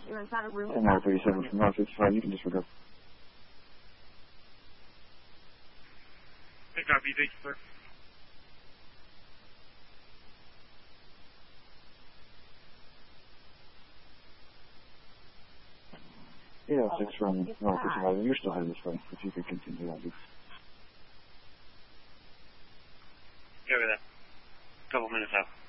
It's not a room. 10-37 from North 55, you can disregard. Hey, copy, thank you, sir. Yeah, 6 from North 55, you're still headed this way, if you could continue that, please. Okay with that. Couple minutes out.